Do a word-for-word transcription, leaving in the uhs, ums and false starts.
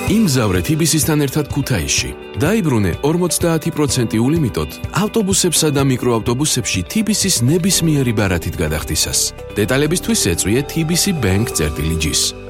იმგზავრე თიბისისთან ერთად ქუთაისში. დაიბრუნე ორმოცდაათი პროცენტი ულიმიტოდ ავტობუსებსა და მიკროავტობუსებში თიბისის ნებისმიერი ბარათით გადახდისას. დეტალებისთვის ეწვიე თბc bank წერტილი ჯი-ს.